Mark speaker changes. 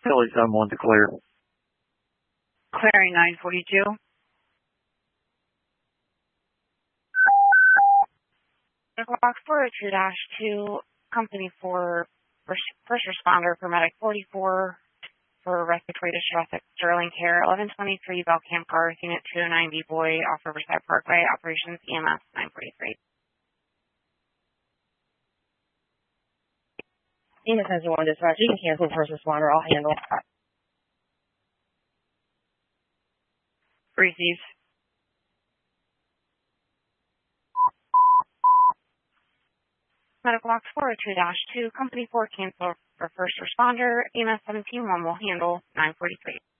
Speaker 1: Philly 7-1 to clear.
Speaker 2: Clearing 942. Box 402-2, Company 4, first responder, paramedic 44 for respiratory distress at Sterling Care, 1123 Belcamp Garth, Unit 209 B-Boy, off Riverside Parkway, Operations EMS 943.
Speaker 3: EMS 901 dispatch, you can cancel first responder, I'll handle.
Speaker 2: Receive. Medical Box 402-2, Company 4 cancel for first responder, EMS 17-1 will handle 943.